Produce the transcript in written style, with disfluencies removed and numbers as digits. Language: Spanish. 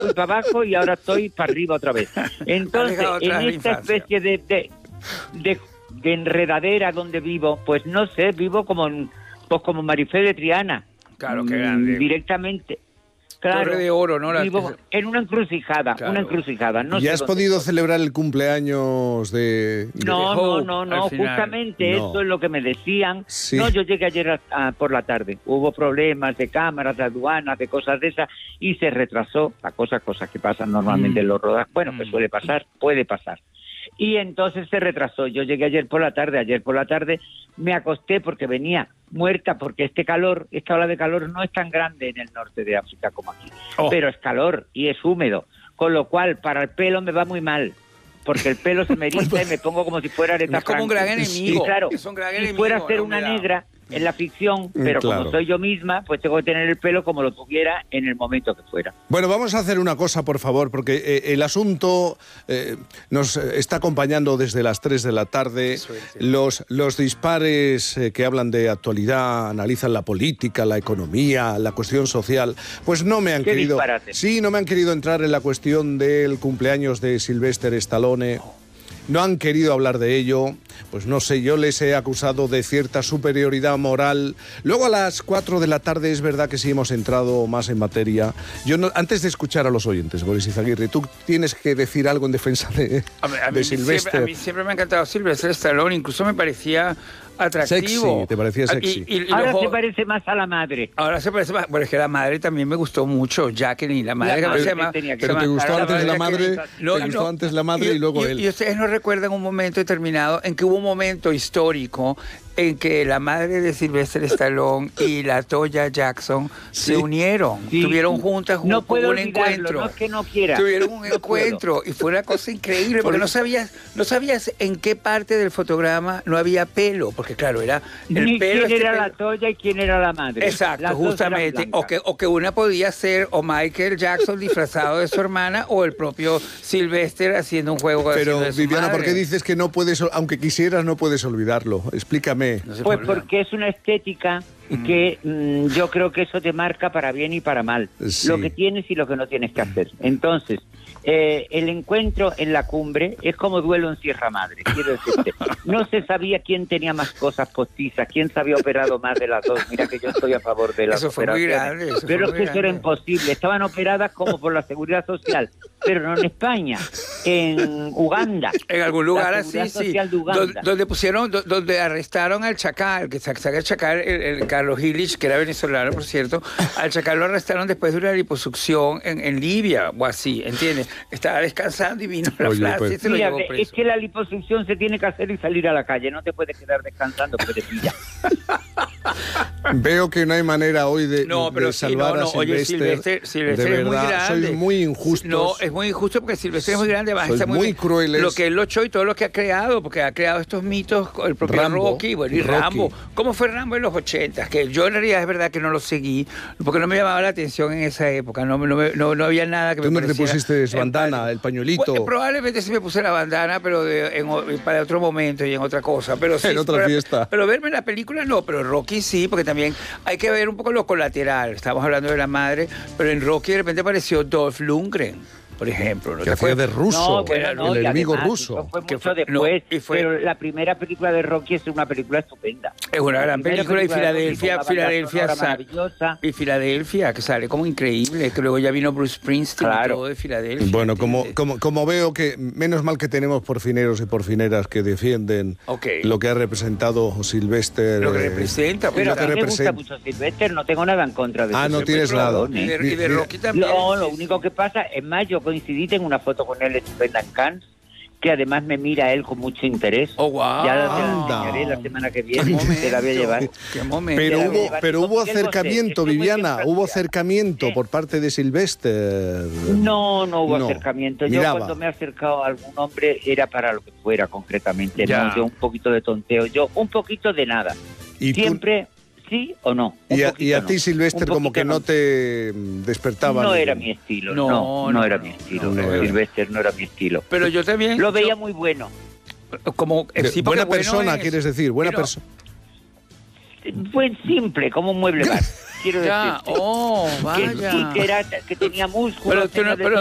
fui para abajo y ahora estoy para arriba otra vez. Entonces, en esta especie de enredadera donde vivo, pues no sé, vivo como Marifé de Triana. Claro, qué grande. Directamente. Claro, Torre de Oro, ¿no? Vivo en una encrucijada, claro. ¿Y has podido celebrar el cumpleaños de No, justamente no. eso es lo que me decían. Sí. No, yo llegué ayer por la tarde. Hubo problemas de cámaras, de aduanas, de cosas de esas, y se retrasó. Cosas que pasan normalmente en los rodajes. Bueno, que puede pasar. Y entonces se retrasó. Yo llegué ayer por la tarde me acosté porque venía muerta, porque esta ola de calor no es tan grande en el norte de África como aquí, pero es calor y es húmedo, con lo cual para el pelo me va muy mal, porque el pelo se me eriza y me pongo como si fuera Aretha Es como Franklin. un gran enemigo. Y claro, es un gran si enemigo, fuera a ser una negra en la ficción, pero claro, como soy yo misma, pues tengo que tener el pelo como lo tuviera en el momento que fuera. Bueno, vamos a hacer una cosa, por favor, porque el asunto nos está acompañando desde las 3 de la tarde. Los dispares que hablan de actualidad, analizan la política, la economía, la cuestión social, pues no me han querido... Disparate? Sí, no me han querido entrar en la cuestión del cumpleaños de Sylvester Stallone. No han querido hablar de ello, pues no sé, yo les he acusado de cierta superioridad moral. Luego a las 4 de la tarde es verdad que sí hemos entrado más en materia. Antes de escuchar a los oyentes, Boris Izaguirre, tú tienes que decir algo en defensa de Sylvester. A mí siempre me ha encantado Sylvester Stallone, incluso me parecía atractivo. Sexy, te parecía sexy. Ahora se parece más a la madre. Ahora se parece más. Bueno, es que la madre también me gustó mucho, Jacqueline, la madre. Pero te gustó antes la madre, antes la madre y luego él. Y ustedes no recuerdan un momento determinado en que hubo un momento histórico en que la madre de Sylvester Stallone y la Toya Jackson se unieron, tuvieron juntas un encuentro. No es que no quiera. Tuvieron un encuentro y fue una cosa increíble porque no sabías en qué parte del fotograma no había pelo, porque claro, era el pelo. ¿Quién era la Toya y quién era la madre? Exacto, justamente. O que una podía ser o Michael Jackson disfrazado de su hermana o el propio Sylvester haciendo un juego. Pero de su Viviana, madre. ¿por qué dices que no puedes, aunque quisieras, no puedes olvidarlo? Explícame. Pues porque es una estética que yo creo que eso te marca para bien y para mal. Sí. Lo que tienes y lo que no tienes que hacer. Entonces, el encuentro en la cumbre es como duelo en Sierra Madre, quiero decirte. No se sabía quién tenía más cosas postizas, quién se había operado más de las dos. Mira que yo estoy a favor de las operaciones. Pero es que eso era imposible. Estaban operadas como por la Seguridad Social, pero no en España, en Uganda. En algún lugar así, sí. Uganda. Donde arrestaron al Chacal, que saca el Chacal, el Carlos Illich, que era venezolano, por cierto. Al Chacal lo arrestaron después de una liposucción en Libia, o así, ¿entiendes? Estaba descansando y vino la flash y se lo llevó preso. Es que la liposucción se tiene que hacer y salir a la calle, no te puedes quedar descansando porque te pilla. Veo que no hay manera hoy de salvar a Sylvester. Oye, Sylvester de verdad, es muy grande. sois muy injustos. No, es muy injusto porque Sylvester es muy grande. Sois muy crueles. Lo que él luchó y todo lo que ha creado, porque ha creado estos mitos, el propio Rocky, bueno, y Rambo. ¿Cómo fue Rambo en los 80? Que yo en realidad es verdad que no lo seguí, porque no me llamaba la atención en esa época. No había nada que me pareciera. ¿Tú no te pusiste bandana, el pañuelito? Bueno, probablemente sí me puse la bandana, pero para otro momento y en otra cosa. Pero sí, en otra fiesta. Pero verme la película no, pero Rocky sí, porque también hay que ver un poco lo colateral. Estamos hablando de la madre, pero en Rocky de repente apareció Dolph Lundgren, por ejemplo. Que hacía de ruso, el enemigo ruso. Fue mucho después, pero la primera película de Rocky es una película estupenda. Es una gran película, y Filadelfia, que sale como increíble, que luego ya vino Bruce Springsteen y todo de Filadelfia. Bueno, como veo que menos mal que tenemos porfineros y porfineras que defienden lo que ha representado Sylvester. Lo que representa. Pero a mí me gusta mucho Sylvester, no tengo nada en contra de eso. No tienes nada. Y de Rocky también. No, lo único que pasa, en mayo coincidí, tengo una foto con él estupenda en Cannes, que además me mira él con mucho interés. ¡Oh, wow! Ya te la enseñaré la semana que viene, te la voy a llevar. ¡Qué momento! Pero hubo acercamiento, Viviana, hubo acercamiento por parte de Sylvester. No hubo acercamiento. Yo cuando me he acercado a algún hombre era para lo que fuera concretamente, ¿no? Yo un poquito de tonteo, yo un poquito de nada. ¿Y siempre... ¿Sí o no? Y a ti, Sylvester, como que no te despertaba. No era mi estilo. No era mi estilo. Sylvester no era mi estilo. Pero yo también... Lo veía muy bueno. Como buena persona, quieres decir, buena persona. Fue simple, como un mueble bar. quiero Ya, decirte. oh, Que vaya. sí, que tenía músculo. Pero